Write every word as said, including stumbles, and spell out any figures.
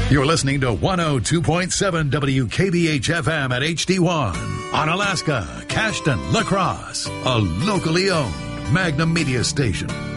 You're listening to one oh two point seven W K B H F M at H D one. On Alaska, Cashton, La Crosse, a locally owned Magnum Media station.